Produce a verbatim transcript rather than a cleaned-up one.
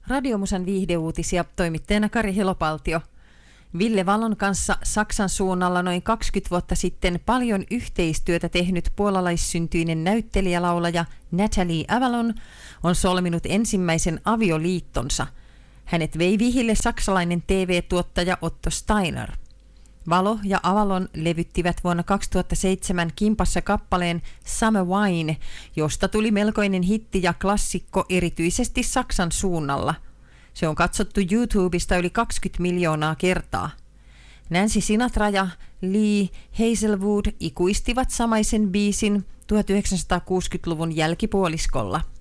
Radiomusan viihdeuutisia, toimittajana Kari Hilopaltio. Ville Valon kanssa Saksan suunnalla noin kaksikymmentä vuotta sitten paljon yhteistyötä tehnyt puolalaissyntyinen näyttelijälaulaja Natalie Avalon on solminut ensimmäisen avioliittonsa. Hänet vei vihille saksalainen T V-tuottaja Otto Steiner. Valo ja Avalon levyttivät vuonna kaksituhattaseitsemän kimpassa kappaleen Summer Wine, josta tuli melkoinen hitti ja klassikko erityisesti Saksan suunnalla. Se on katsottu YouTubesta yli kaksikymmentä miljoonaa kertaa. Nancy Sinatra ja Lee Hazelwood ikuistivat samaisen biisin tuhatyhdeksänsataakuusikymmentäluvun jälkipuoliskolla.